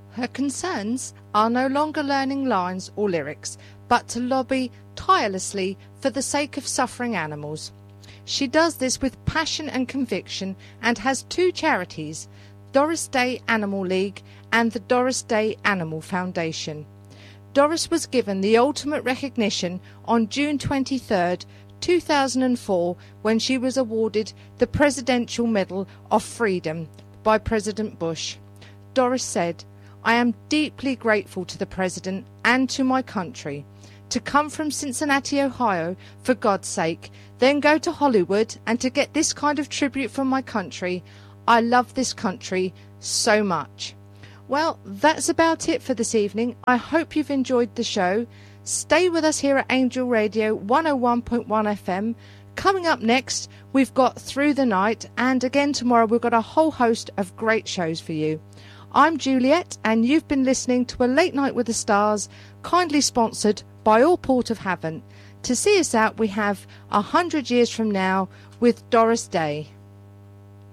Her concerns are no longer learning lines or lyrics, but to lobby tirelessly for the sake of suffering animals. She does this with passion and conviction and has two charities, Doris Day Animal League and the Doris Day Animal Foundation. Doris was given the ultimate recognition on June 23rd, 2004, when she was awarded the Presidential Medal of Freedom by President Bush. Doris said, "I am deeply grateful to the President and to my country. To come from Cincinnati, Ohio, for God's sake, then go to Hollywood and to get this kind of tribute from my country. I love this country so much." Well, that's about it for this evening. I hope you've enjoyed the show. Stay with us here at Angel Radio 101.1 FM. Coming up next, we've got Through the Night, and again tomorrow we've got a whole host of great shows for you. I'm Juliet, and you've been listening to A Late Night with the Stars, kindly sponsored by All Port of Havant. To see us out, we have 100 Years From Now with Doris Day.